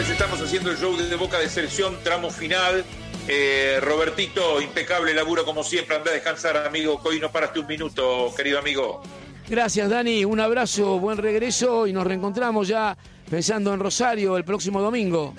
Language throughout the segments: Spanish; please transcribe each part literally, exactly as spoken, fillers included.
señores, estamos haciendo el show de Boca de Selección, tramo final. Eh, Robertito, impecable laburo como siempre. Anda a descansar, amigo. Hoy no paraste un minuto, querido amigo. Gracias, Dani. Un abrazo, buen regreso y nos reencontramos ya pensando en Rosario el próximo domingo.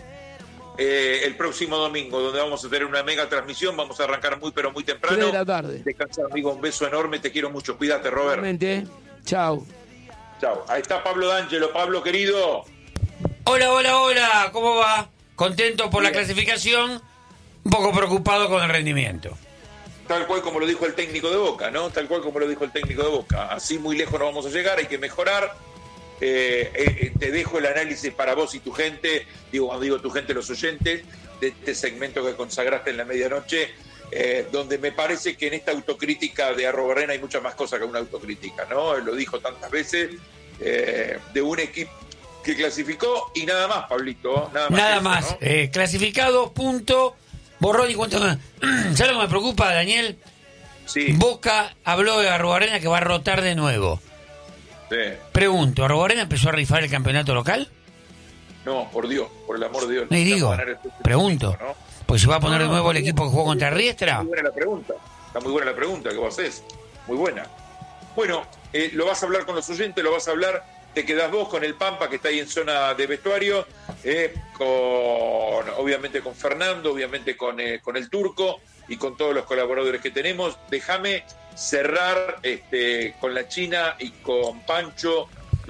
Eh, el próximo domingo, donde vamos a tener una mega transmisión. Vamos a arrancar muy, pero muy temprano. tres de la tarde. Descansar, amigo. Un beso enorme. Te quiero mucho. Cuídate, Robert. Realmente. Chao. Chao. Ahí está Pablo D'Angelo. Pablo, querido. Hola, hola, hola. ¿Cómo va? Contento por la clasificación. Un poco preocupado con el rendimiento. Tal cual como lo dijo el técnico de Boca, ¿no? Tal cual como lo dijo el técnico de Boca. Así muy lejos no vamos a llegar, hay que mejorar. Eh, eh, te dejo el análisis para vos y tu gente, digo, cuando digo tu gente, los oyentes, de este segmento que consagraste en la medianoche, eh, donde me parece que en esta autocrítica de Arrobarrena hay muchas más cosas que una autocrítica, ¿no? Lo dijo tantas veces, eh, de un equipo que clasificó y nada más, Pablito. Nada más. Nada eso, más. ¿no? Eh, clasificado, punto, borrón y cuenta más. ¿Sabes lo que me preocupa, Daniel? Sí. Boca habló de Arrobarrena que va a rotar de nuevo. Sí. Pregunto, ¿Arrobarrena empezó a rifar el campeonato local? No, por Dios, por el amor de Dios. No, y digo, pregunto, ¿no? pues se va a poner No, de nuevo no, el equipo que jugó contra Riestra. Está muy buena la pregunta, está muy buena la pregunta que vos haces, muy buena. Bueno, eh, lo vas a hablar con los oyentes, lo vas a hablar, te quedás vos con el Pampa que está ahí en zona de vestuario, eh, con obviamente con Fernando, obviamente con, eh, con el Turco y con todos los colaboradores que tenemos. Déjame cerrar este, con la China y con Pancho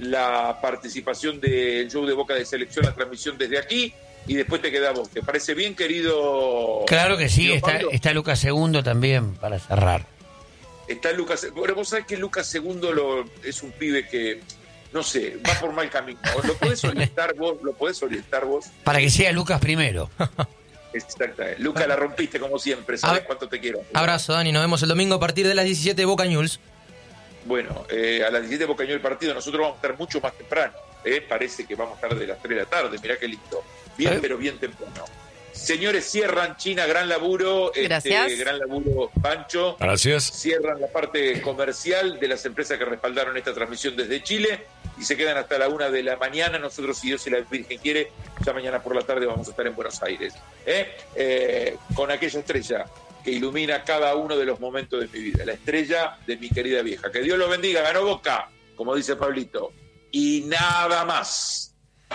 la participación del show de Boca de Selección, la transmisión desde aquí, y después te queda vos. ¿Te parece bien, querido? Claro que sí, está, Pablo? está Lucas Segundo también para cerrar. Está Lucas. Bueno, vos sabés que Lucas Segundo lo, es un pibe que, no sé, va por mal camino. ¿Lo podés orientar vos? ¿Lo podés orientar vos? Para que sea Lucas primero. Exactamente. Lucas, la rompiste como siempre. ¿Sabes A- cuánto te quiero? Abrazo, Dani. Nos vemos el domingo a partir de las diecisiete de Boca News. Bueno, eh, a las diecisiete de Boca Juniors el partido. Nosotros vamos a estar mucho más temprano. ¿eh? Parece que vamos a estar de las tres de la tarde. Mirá qué lindo. Bien, ¿Eh? pero bien temprano. Señores, cierran China, gran laburo. Gracias. Este, gran laburo, Pancho. Gracias. Cierran la parte comercial de las empresas que respaldaron esta transmisión desde Chile y se quedan hasta la una de la mañana. Nosotros, si Dios y la Virgen quiere, ya mañana por la tarde vamos a estar en Buenos Aires. ¿eh? Eh, con aquella estrella que ilumina cada uno de los momentos de mi vida, la estrella de mi querida vieja. Que Dios lo bendiga, ganó Boca, como dice Pablito. Y nada más.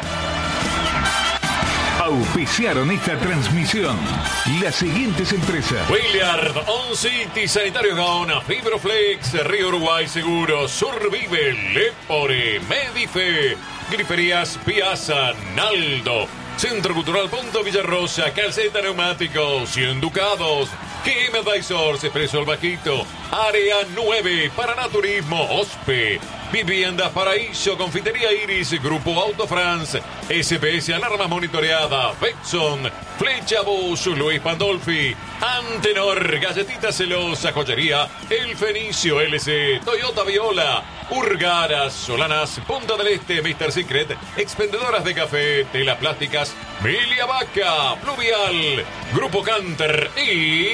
Auspiciaron esta transmisión las siguientes empresas: Williard, On City, Sanitario Gaona, Fibroflex, Río Uruguay Seguros, Survive, Lepore, Medife, Griferías Piazza, Naldo, Centro Cultural Punto Villarrosa, Calceta Neumáticos, cien Ducados, G M Advisors, Expreso El Bajito, Área nueve, Paranaturismo, Ospe, Viviendas Paraíso, Confitería Iris, Grupo Auto France, S P S Alarmas Monitoreada, Betson, Flecha Bus, Luis Pandolfi, Antenor, Galletitas Celosa, Joyería, El Fenicio L C, Toyota Viola, Urgaras, Solanas, Punta del Este, mister Secret, Expendedoras de Café, Telas Plásticas, Milia Vaca, Pluvial, Grupo Canter y...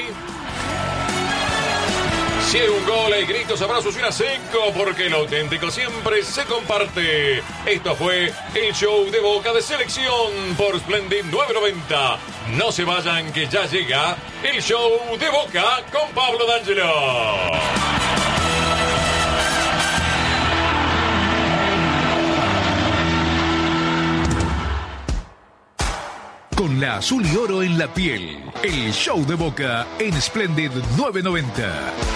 Si hay un gol, hay gritos, abrazos y una seco, porque lo auténtico siempre se comparte. Esto fue el show de Boca de Selección por Splendid nueve noventa. No se vayan, que ya llega el show de Boca con Pablo D'Angelo. Con la azul y oro en la piel. El show de Boca en Splendid nueve noventa.